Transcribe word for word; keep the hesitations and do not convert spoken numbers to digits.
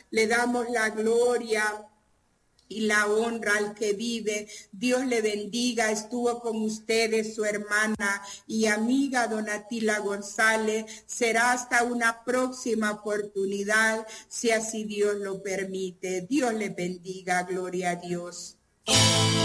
le damos la gloria y la honra al que vive. Dios le bendiga. Estuvo con ustedes su hermana y amiga Donatila González. Será hasta una próxima oportunidad, si así Dios lo permite. Dios le bendiga. Gloria a Dios.